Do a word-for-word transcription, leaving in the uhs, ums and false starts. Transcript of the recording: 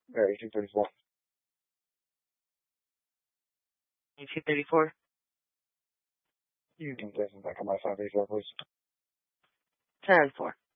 Yeah, eighteen thirty-four. eighteen thirty-four. You can take back on my five eight four, please. ten four.